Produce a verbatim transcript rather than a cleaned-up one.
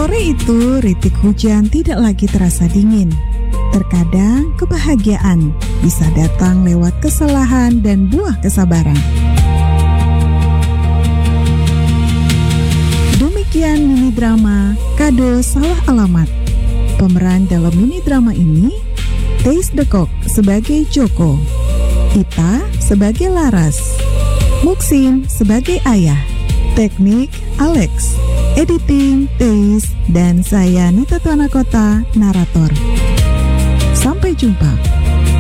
Sore itu, rintik hujan tidak lagi terasa dingin. Terkadang kebahagiaan bisa datang lewat kesalahan dan buah kesabaran. Demikian mini drama Kado Salah Alamat. Pemeran dalam mini drama ini, Theis de Kock sebagai Joko, Ita sebagai Laras, Muksin sebagai ayah, teknik Alex, editing Theis, dan saya Nita Tuanakota, narator. Sampai jumpa.